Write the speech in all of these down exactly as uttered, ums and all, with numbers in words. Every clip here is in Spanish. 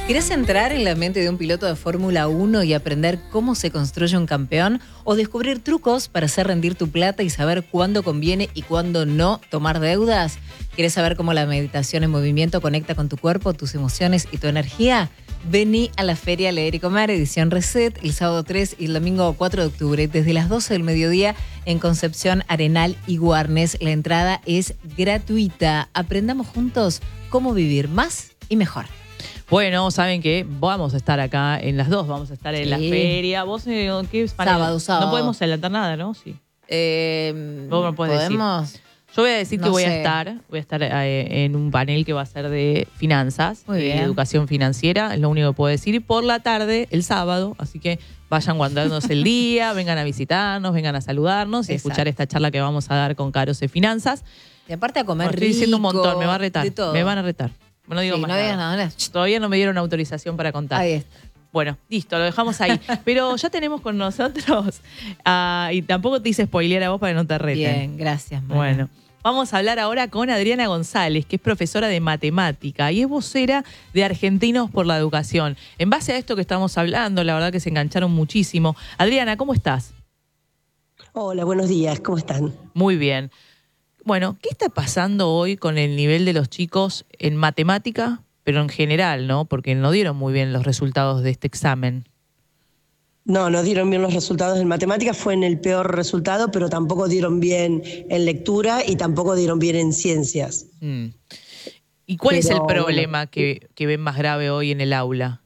¿Querés entrar en la mente de un piloto de Fórmula uno y aprender cómo se construye un campeón? ¿O descubrir trucos para hacer rendir tu plata y saber cuándo conviene y cuándo no tomar deudas? ¿Querés saber cómo la meditación en movimiento conecta con tu cuerpo, tus emociones y tu energía? Vení a la Feria Leer y Comer, edición Reset, el sábado tres y el domingo cuatro de octubre, desde las doce del mediodía en Concepción, Arenal y Guarnes. La entrada es gratuita. Aprendamos juntos cómo vivir más y mejor. Bueno, saben que vamos a estar acá en las dos, vamos a estar en sí. la feria. ¿Vos eh, qué es para Sábado, sábado. No podemos adelantar nada, ¿no? Sí. Eh, Vos no podés ¿Podemos? decir. Yo voy a decir no que voy sé. a estar, voy a estar eh, en un panel que va a ser de finanzas, Muy bien. de educación financiera, es lo único que puedo decir. Y por la tarde, el sábado, así que vayan guardándose el día, vengan a visitarnos, vengan a saludarnos y a escuchar esta charla que vamos a dar con Caro de Finanzas. Y aparte a comer Bueno, rico. estoy diciendo un montón, me va a retar, de todo. me van a retar. No digo sí, más no nada. digas nada. nada. Todavía no me dieron autorización para contar. Ahí está. Bueno, listo, lo dejamos ahí. Pero ya tenemos con nosotros, uh, y tampoco te hice spoilear a vos para que no te reten. Bien, gracias. María. Bueno, vamos a hablar ahora con Adriana González, que es profesora de matemática y es vocera de Argentinos por la Educación. En base a esto que estamos hablando, la verdad que se engancharon muchísimo. Adriana, ¿cómo estás? Hola, buenos días, ¿cómo están? Muy bien. Bueno, ¿qué está pasando hoy con el nivel de los chicos en matemática, pero en general, ¿no? Porque no dieron muy bien los resultados de este examen. No, no dieron bien los resultados en matemáticas, fue en el peor resultado, pero tampoco dieron bien en lectura y tampoco dieron bien en ciencias. Mm. ¿Y cuál pero, es el problema que, que ven más grave hoy en el aula?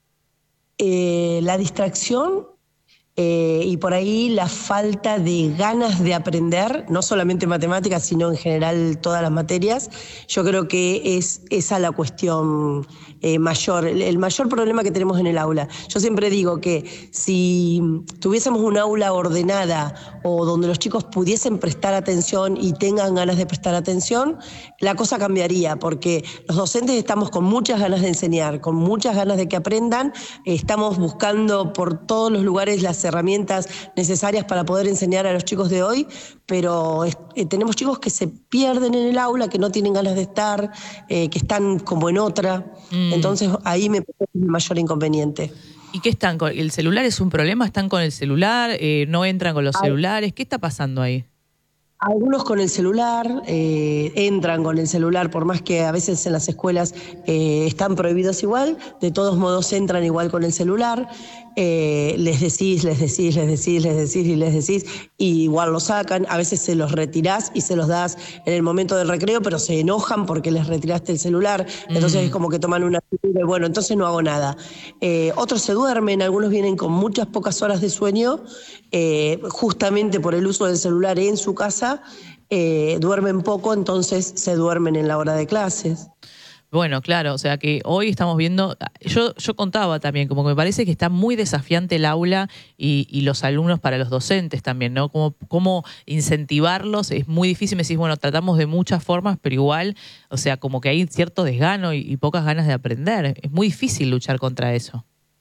Eh, la distracción eh, y por ahí la falta de ganas de aprender, no solamente matemáticas, sino en general todas las materias. Yo creo que es esa la cuestión eh, mayor, el, el mayor problema que tenemos en el aula. Yo siempre digo que si tuviésemos un aula ordenada o donde los chicos pudiesen prestar atención y tengan ganas de prestar atención, la cosa cambiaría, porque los docentes estamos con muchas ganas de enseñar, con muchas ganas de que aprendan, estamos buscando por todos los lugares las herramientas necesarias para poder enseñar a los chicos de hoy, pero eh, tenemos chicos que se pierden en el aula, que no tienen ganas de estar, eh, que están como en otra, mm. entonces ahí me parece el mayor inconveniente. ¿Y qué están con el celular? ¿Es un problema? ¿Están con el celular? Eh, ¿No entran con los Ay. celulares? ¿Qué está pasando ahí? Algunos con el celular, eh, entran con el celular, por más que a veces en las escuelas eh, están prohibidos igual, de todos modos entran igual con el celular, eh, les decís, les decís, les decís, les decís y les decís, y igual lo sacan, a veces se los retirás y se los das en el momento del recreo, pero se enojan porque les retiraste el celular, entonces mm. es como que toman una actitud de, bueno, entonces no hago nada. Eh, otros se duermen, algunos vienen con muchas pocas horas de sueño, eh, justamente por el uso del celular en su casa. Eh, duermen poco, entonces se duermen en la hora de clases. Bueno, claro, o sea que hoy estamos viendo, yo, yo contaba también, como que me parece que está muy desafiante el aula y, y los alumnos para los docentes también, ¿no? Cómo, cómo incentivarlos, es muy difícil, me decís, bueno, tratamos de muchas formas, pero igual, o sea, como que hay cierto desgano y, y pocas ganas de aprender, es muy difícil luchar contra eso.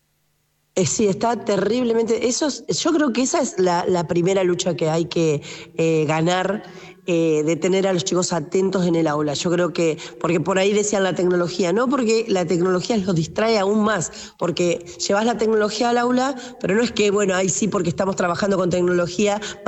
Eh, sí, está terriblemente. Eso es, yo creo que esa es la, la primera lucha que hay que eh, ganar, eh, de tener a los chicos atentos en el aula. Yo creo que, porque por ahí decían la tecnología, no porque la tecnología los distrae aún más, porque llevas la tecnología al aula, pero no es que, bueno, ahí sí, porque estamos trabajando con tecnología,